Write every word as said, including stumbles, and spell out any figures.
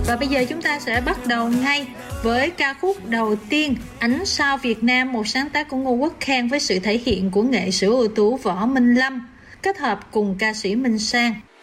Và bây giờ chúng ta sẽ bắt đầu ngay với ca khúc đầu tiên, Ánh Sao Việt Nam, một sáng tác của Ngô Quốc Khang với sự thể hiện của nghệ sĩ ưu tú Võ Minh Lâm kết hợp cùng ca sĩ Minh Sang.